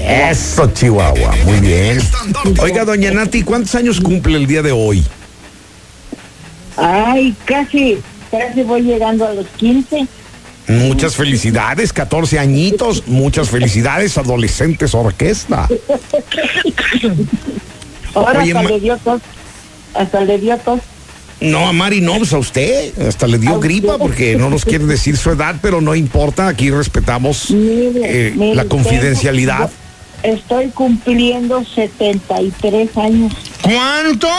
Eso, Chihuahua, muy bien. Oiga, doña Nati, ¿cuántos años cumple el día de hoy? Ay, casi voy llegando a los 15. Muchas felicidades, 14 añitos, muchas felicidades, adolescentes orquesta. Ahora Oye, hasta le dio tos. No, a Mari no, pues a usted, hasta le dio gripa porque no nos quiere decir su edad, pero no importa, aquí respetamos Mire, la confidencialidad. Estoy cumpliendo 73 años. ¿Cuántos?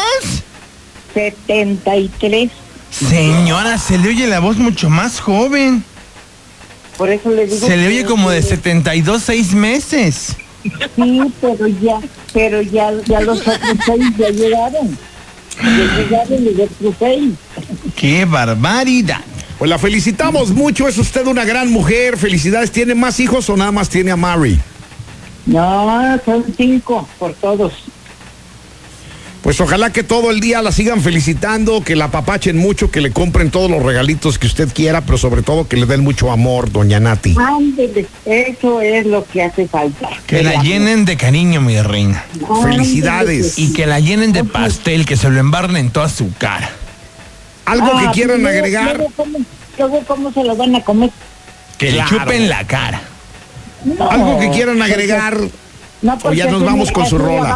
73. Señora, se le oye la voz mucho más joven. Por eso le digo. Se le oye como de 72, 6 meses. Sí, pero ya los otros 6 ya llegaron. Ya llegaron los otros 6. ¡Qué barbaridad! Pues la felicitamos mucho, es usted una gran mujer, felicidades. ¿Tiene más hijos o nada más tiene a Mari? No, son 5 por todos. Pues ojalá que todo el día la sigan felicitando, que la apapachen mucho, que le compren todos los regalitos que usted quiera, pero sobre todo que le den mucho amor, doña Nati. Ándele, eso es lo que hace falta. Que la llenen de cariño, mi reina. Felicidades. Y que la llenen de pastel, que se lo embarren en toda su cara. ¿Algo que quieran luego, agregar? Luego, ¿cómo se lo van a comer? Que Claro. le chupen la cara. No, ¿Algo que quieran agregar? no, O ya nos vamos con su rola.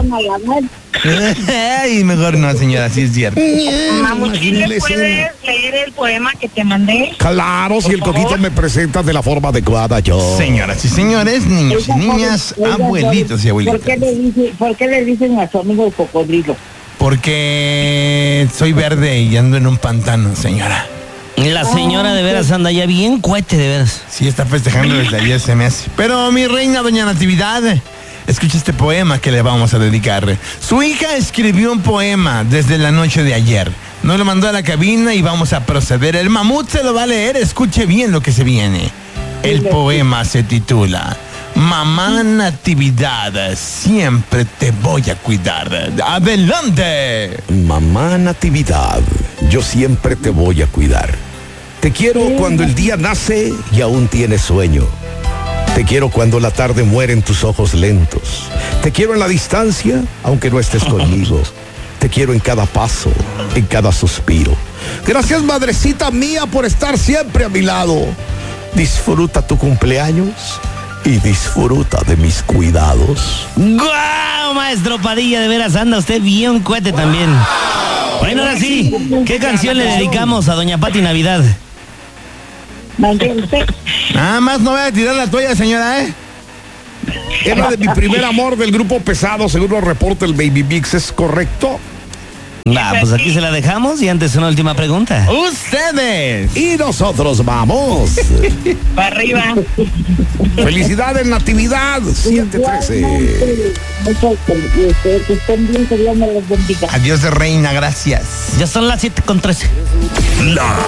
Ay, mejor no, señora, sí es cierto. Mamuchín, ¿le puedes leer el poema que te mandé? Claro, si el coquito me presenta de la forma adecuada, yo. Señoras y señores, niños y niñas, abuelitos y abuelitas. ¿Por qué le dicen a su amigo el cocodrilo? Porque soy verde y ando en un pantano, señora. La señora de veras anda ya bien cohete, de veras. Sí, está festejando desde ayer, se me hace. Pero mi reina, doña Natividad, escucha este poema que le vamos a dedicar. Su hija escribió un poema desde la noche de ayer. Nos lo mandó a la cabina y vamos a proceder. El mamut se lo va a leer, escuche bien lo que se viene. El poema se titula Mamá Natividad, siempre te voy a cuidar. ¡Adelante! Mamá Natividad, yo siempre te voy a cuidar. Te quiero cuando el día nace y aún tienes sueño. Te quiero cuando la tarde muere en tus ojos lentos. Te quiero en la distancia, aunque no estés conmigo. Te quiero en cada paso, en cada suspiro. Gracias, madrecita mía, por estar siempre a mi lado. Disfruta tu cumpleaños y disfruta de mis cuidados. ¡Guau, maestro Padilla! De veras anda usted bien cohete también. Bueno, ahora sí, ¿qué canción le dedicamos a doña Pati Navidad? Mandé usted. Nada más no voy a tirar la toalla, señora, ¿eh? Era de mi primer amor del grupo Pesado, según lo reporta el Baby Mix, ¿es correcto? Va, pues aquí se la dejamos y antes una última pregunta. ¡Ustedes! Y nosotros vamos. Para arriba. Felicidades, Natividad, 713. Que estén bien, que Dios me los bendiga. Adiós, reina, gracias. Ya son las 7:13.